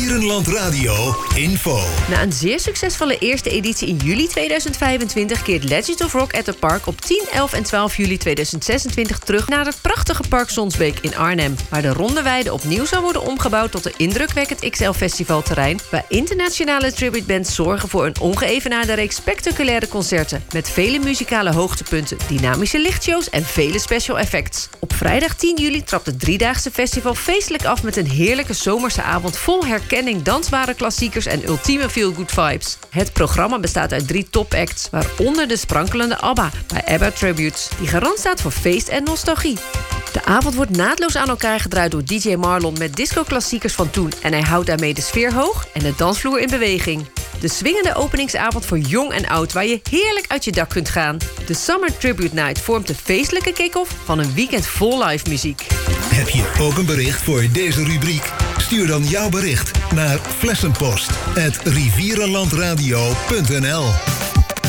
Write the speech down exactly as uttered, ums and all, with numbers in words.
Rivierenland Radio info. Na een zeer succesvolle eerste editie in juli tweeduizend vijfentwintig... keert Legend of Rock at the Park op tien, elf en twaalf juli tweeduizend zesentwintig... terug naar het prachtige Park Sonsbeek in Arnhem... waar de Ronde Weide opnieuw zal worden omgebouwd tot een indrukwekkend X L-festivalterrein... waar internationale tributebands zorgen voor een ongeëvenaarde reeks spectaculaire concerten... met vele muzikale hoogtepunten, dynamische lichtshows en vele special effects. Op vrijdag tien juli trapt het driedaagse festival feestelijk af... met een heerlijke zomerse avond vol herkenning, dansbare klassiekers en ultieme feel-good vibes. Het programma bestaat uit drie topacts, waaronder de sprankelende ABBA bij ABBA Tributes, die garant staat voor feest en nostalgie. De avond wordt naadloos aan elkaar gedraaid door D J Marlon met disco-klassiekers van toen... en hij houdt daarmee de sfeer hoog en de dansvloer in beweging. De swingende openingsavond voor jong en oud, waar je heerlijk uit je dak kunt gaan. De Summer Tribute Night vormt de feestelijke kick-off van een weekend vol live muziek. Heb je ook een bericht voor deze rubriek? Stuur dan jouw bericht naar flessenpost at rivierenlandradio punt n l.